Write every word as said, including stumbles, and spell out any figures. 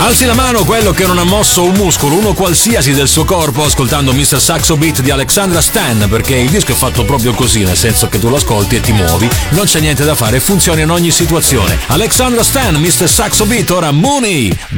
Alzi la mano quello che non ha mosso un muscolo, uno qualsiasi del suo corpo, ascoltando mister Saxo Beat di Alexandra Stan, perché il disco è fatto proprio così, nel senso che tu lo ascolti e ti muovi, non c'è niente da fare, funziona in ogni situazione. Alexandra Stan, mister Saxo Beat, ora Mooney.